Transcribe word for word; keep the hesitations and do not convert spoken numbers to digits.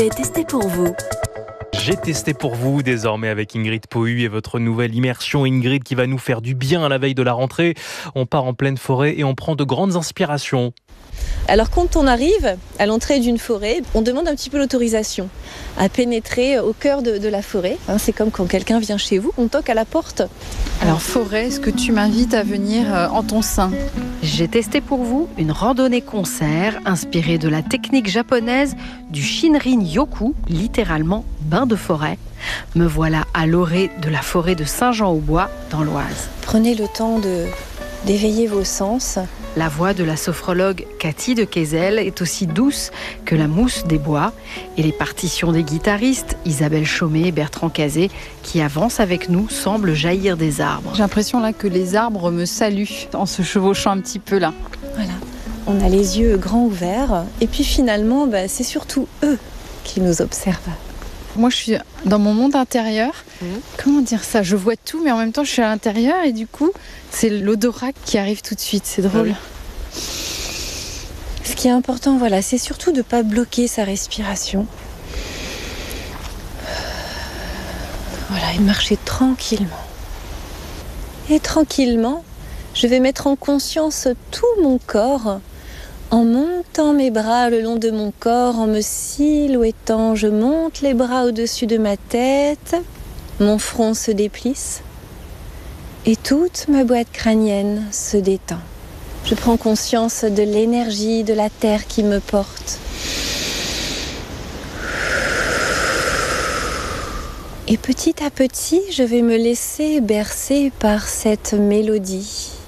J'ai testé pour vous. J'ai testé pour vous désormais avec Ingrid Pohu et votre nouvelle immersion Ingrid qui va nous faire du bien à la veille de la rentrée. On part en pleine forêt et on prend de grandes inspirations. Alors quand on arrive à l'entrée d'une forêt, on demande un petit peu l'autorisation à pénétrer au cœur de, de la forêt. Hein, c'est comme quand quelqu'un vient chez vous, on toque à la porte. Alors forêt, est-ce que tu m'invites à venir en ton sein ? J'ai testé pour vous une randonnée-concert inspirée de la technique japonaise du Shinrin-yoku, littéralement bain de forêt. Me voilà à l'orée de la forêt de Saint-Jean-au-Bois, dans l'Oise. Prenez le temps de, d'éveiller vos sens. La voix de la sophrologue Cathy de Kayzel est aussi douce que la mousse des bois et les partitions des guitaristes Isabelle Chaumet et Bertrand Cazé qui avancent avec nous semblent jaillir des arbres. J'ai l'impression là que les arbres me saluent en se chevauchant un petit peu là. Voilà, on a les yeux grands ouverts et puis finalement bah, c'est surtout eux qui nous observent. Moi je suis dans mon monde intérieur, mmh. Comment dire ça ? Je vois tout mais en même temps je suis à l'intérieur et du coup c'est l'odorat qui arrive tout de suite, c'est drôle. Oui. Ce qui est important, voilà, c'est surtout de ne pas bloquer sa respiration. Voilà, et de marcher tranquillement. Et tranquillement, je vais mettre en conscience tout mon corps en montant mes bras le long de mon corps, en me silhouettant. Je monte les bras au-dessus de ma tête, mon front se déplisse et toute ma boîte crânienne se détend. Je prends conscience de l'énergie de la terre qui me porte. Et petit à petit, je vais me laisser bercer par cette mélodie.